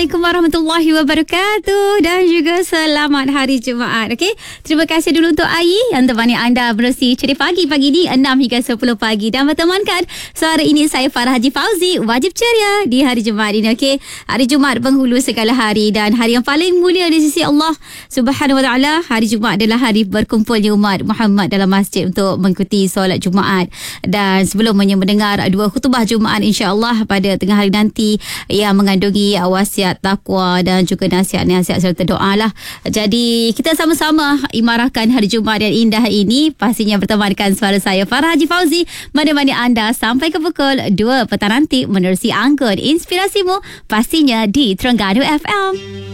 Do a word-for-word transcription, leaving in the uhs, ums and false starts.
Assalamualaikum warahmatullahi wabarakatuh dan juga selamat hari Jumaat. Okey, terima kasih dulu untuk Ai yang temani anda bersih ceria pagi pagi ni enam hingga sepuluh pagi dan bertemankan suara ini saya Farah Haji Fauzi, wajib ceria di hari Jumaat ini. Okey, hari Jumaat penghulu segala hari dan hari yang paling mulia di sisi Allah Subhanahu wa taala. Hari Jumaat adalah hari berkumpulnya umat Muhammad dalam masjid untuk mengikuti solat Jumaat. Dan sebelum mendengar dua khutbah Jumaat insya-Allah pada tengah hari nanti yang mengandungi wasiat takwa dan juga nasihat-nasihat serta doa lah. Jadi kita sama-sama imarahkan hari Jumaat yang indah ini, pastinya bertemankan suara saya Farah Haji Fauzi menemani anda sampai ke pukul dua petang nanti menerusi angkut inspirasimu pastinya di Terengganu F M.